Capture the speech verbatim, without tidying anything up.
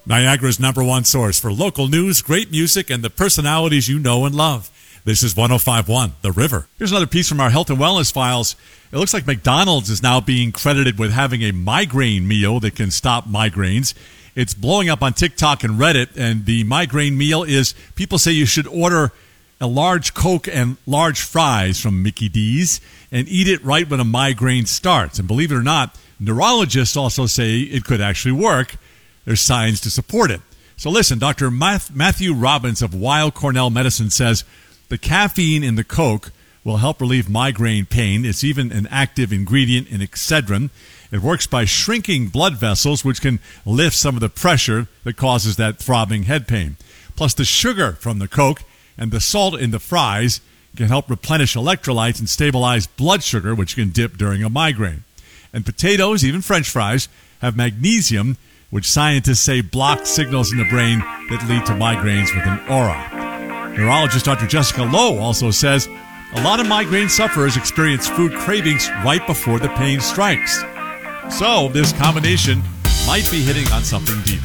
Niagara's number one source for local news, great music, and the personalities you know and love. This is one oh five point one, The River. Here's another piece from our health and wellness files. It looks like McDonald's is now being credited with having a migraine meal that can stop migraines. It's blowing up on TikTok and Reddit, and the migraine meal is, people say you should order a large Coke and large fries from Mickey D's and eat it right when a migraine starts. And believe it or not, neurologists also say it could actually work. There's signs to support it. So listen, Doctor Matthew Robbins of Weill Cornell Medicine says the caffeine in the Coke will help relieve migraine pain. It's even an active ingredient in Excedrin. It works by shrinking blood vessels, which can lift some of the pressure that causes that throbbing head pain. Plus, the sugar from the Coke and the salt in the fries can help replenish electrolytes and stabilize blood sugar, which can dip during a migraine. And potatoes, even French fries, have magnesium, which scientists say blocks signals in the brain that lead to migraines with an aura. Neurologist Doctor Jessica Lowe also says a lot of migraine sufferers experience food cravings right before the pain strikes. So this combination might be hitting on something deeper.